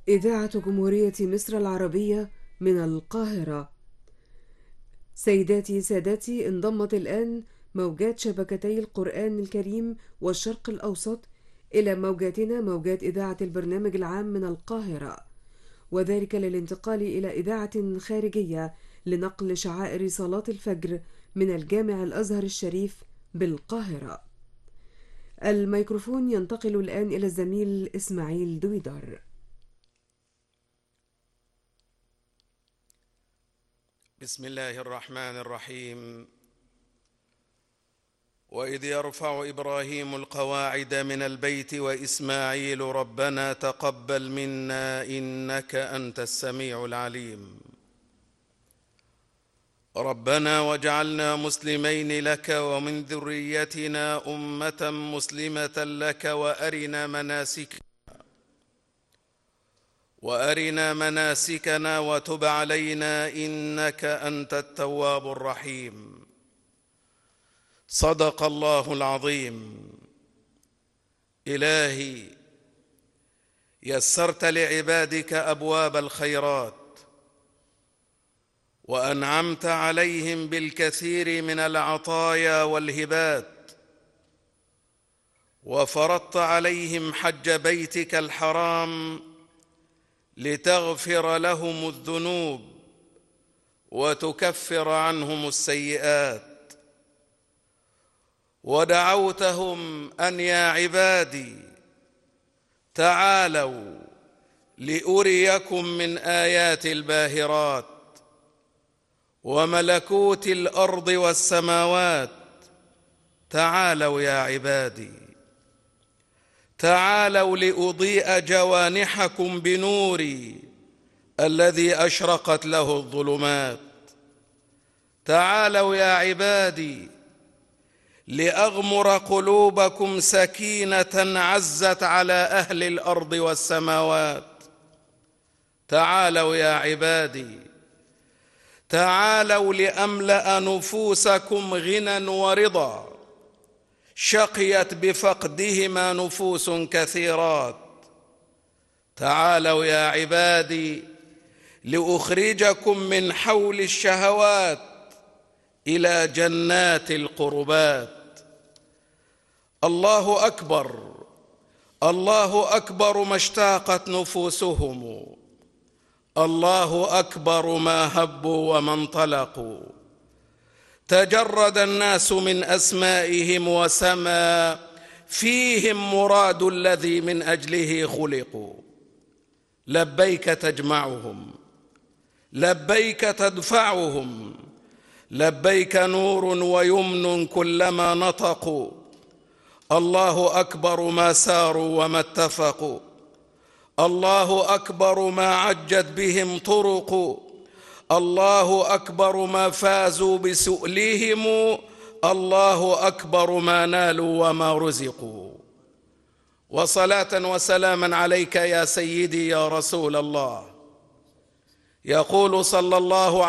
إذاعة جمهورية مصر العربية من القاهرة. سيداتي سادتي، انضمت الآن موجات شبكتي القرآن الكريم والشرق الأوسط إلى موجاتنا، موجات إذاعة البرنامج العام من القاهرة، وذلك للانتقال إلى إذاعة خارجية لنقل شعائر صلاة الفجر من الجامع الأزهر الشريف بالقاهرة. الميكروفون ينتقل الآن إلى الزميل إسماعيل دويدار. بسم الله الرحمن الرحيم. وإذ يرفع إبراهيم القواعد من البيت وإسماعيل ربنا تقبل منا إنك أنت السميع العليم. ربنا واجعلنا مسلمين لك ومن ذريتنا أمة مسلمة لك وأرنا مناسكنا وتب علينا إنك أنت التواب الرحيم. صدق الله العظيم. إلهي، يسرت لعبادك أبواب الخيرات وأنعمت عليهم بالكثير من العطايا والهبات، وفرضت عليهم حج بيتك الحرام لتغفر لهم الذنوب وتكفر عنهم السيئات، ودعوتهم أن يا عبادي تعالوا لأريكم من آيات الباهرات وملكوت الأرض والسماوات. تعالوا يا عبادي، تعالوا لأضيء جوانحكم بنوري الذي أشرقت له الظلمات. تعالوا يا عبادي لأغمر قلوبكم سكينة عزت على أهل الأرض والسماوات. تعالوا يا عبادي، تعالوا لأملأ نفوسكم غنى ورضا شقيت بفقدهما نفوس كثيرات. تعالوا يا عبادي لأخرجكم من حول الشهوات إلى جنات القربات. الله أكبر، الله أكبر ما اشتاقت نفوسهم، الله أكبر ما هبوا وما انطلقوا. تجرد الناس من أسمائهم وسما فيهم مراد الذي من أجله خلقوا. لبيك تجمعهم، لبيك تدفعهم، لبيك نور ويمن كلما نطقوا. الله أكبر ما ساروا وما اتفقوا، الله أكبر ما عجت بهم طرق، الله أكبر ما فازوا بسؤلهم، الله أكبر ما نالوا وما رزقوا. وصلاة وسلاما عليك يا سيدي يا رسول الله. يقول صلى الله